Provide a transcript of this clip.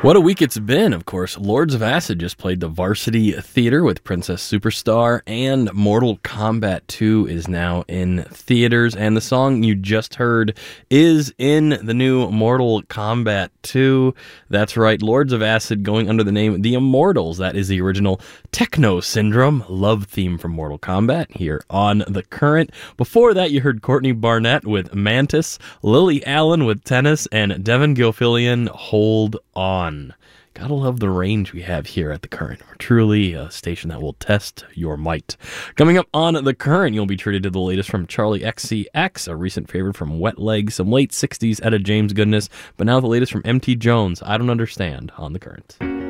What a week it's been, of course. Lords of Acid just played the Varsity Theater with Princess Superstar, and Mortal Kombat 2 is now in theaters. And the song you just heard is in the new Mortal Kombat 2. That's right, Lords of Acid going under the name The Immortals. That is the original Techno Syndrome love theme from Mortal Kombat here on The Current. Before that, you heard Courtney Barnett with Mantis, Lily Allen with Tennis, and Devin Gilfillian, Hold On. Gotta love the range we have here at The Current. We're truly a station that will test your might. Coming up on The Current, you'll be treated to the latest from Charlie XCX, a recent favorite from Wet Leg, some late 60s Etta James goodness, but now the latest from MT Jones, I Don't Understand, on The Current.